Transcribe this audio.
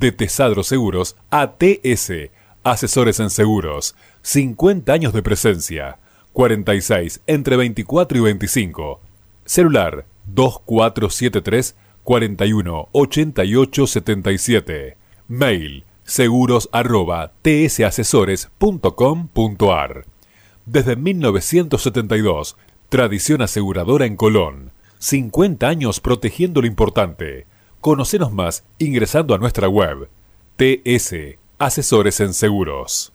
De Tesadro Seguros a TS, Asesores en Seguros. 50 años de presencia. 46 entre 24 y 25. Celular 2473 41 88 77. Mail seguros@tsasesores.com.ar. Desde 1972, tradición aseguradora en Colón. 50 años protegiendo lo importante. Conocenos más ingresando a nuestra web. TS Asesores en Seguros.